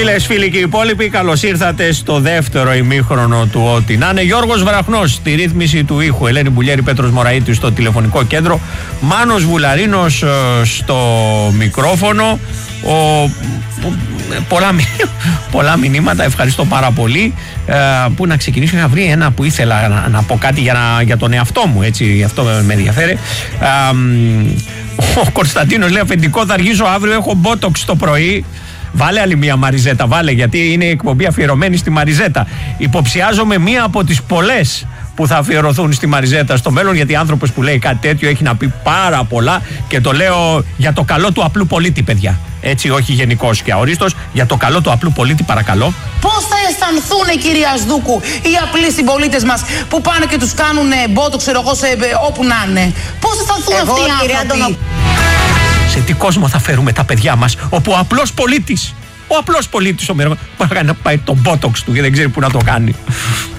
Φίλες, φίλοι και οι υπόλοιποι, καλώς ήρθατε στο δεύτερο ημίχρονο του Ό,τι να είναι. Γιώργος Βραχνός στη ρύθμιση του ήχου, Ελένη Μπουλιέρη, Πέτρος Μωραΐτης στο τηλεφωνικό κέντρο, Μάνος Βουλαρίνος στο μικρόφωνο. Πολλά μηνύματα, ευχαριστώ πάρα πολύ. Που να ξεκινήσω, είχα βρει ένα που ήθελα να πω κάτι για τον εαυτό μου, έτσι, αυτό με ενδιαφέρει. Ο Κωνσταντίνος λέει: αφεντικό, θα αργήσω αύριο, έχω μπότοξ το πρωί. Βάλε άλλη μία Μαριζέτα, βάλε, γιατί είναι η εκπομπή αφιερωμένη στη Μαριζέτα. Υποψιάζομαι μία από τις πολλές που θα αφιερωθούν στη Μαριζέτα στο μέλλον, γιατί άνθρωπος που λέει κάτι τέτοιο έχει να πει πάρα πολλά και το λέω για το καλό του απλού πολίτη, παιδιά. Έτσι, όχι γενικώς και αορίστος, για το καλό του απλού πολίτη, παρακαλώ. Πώς θα αισθανθούν, κυρία Σδούκου, οι απλοί συμπολίτες μας που πάνε και τους κάνουν μπότο, ξέρω εγώ, όπου να είναι? Πώς θα αισθανθούν αυτοί οι άνθρωποι? Σε τι κόσμο θα φέρουμε τα παιδιά μας, όπου ο απλός πολίτης, ο απλός πολίτης, ο να πάει τον μπότοξ του και δεν ξέρει πού να το κάνει.